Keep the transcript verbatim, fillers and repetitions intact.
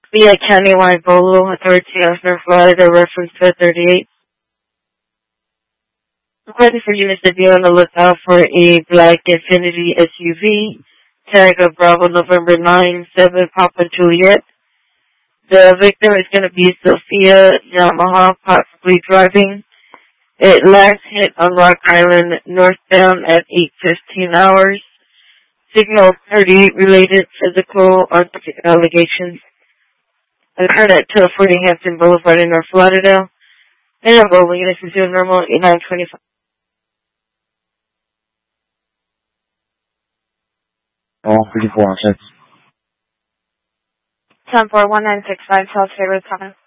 Via Countywide Bolo Authority of North Florida, reference to thirty-eight. Requesting for units to be on the lookout for a black Infiniti S U V, tag of Bravo November nine seven Papa Juliet. The victim is going to be Sophia Yamaha, possibly driving. It last hit on Rock Island northbound at eight fifteen hours. Signal thirty-eight related physical allegations occurred at twelve forty Hampton Boulevard in North Lauderdale. And I'm rolling this is your normal eight nine twenty-five. Oh, fifty-four, six. ten four one nine six five, South Favorite seven.